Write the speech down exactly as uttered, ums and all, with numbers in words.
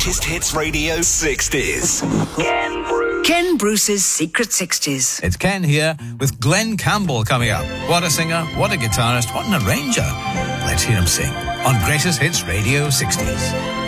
Greatest Hits Radio sixties. Ken Bruce. Ken Bruce's Secret sixties. It's Ken here with Glenn Campbell coming up. What a singer, what a guitarist, what an arranger. Let's hear him sing on Greatest Hits Radio sixties.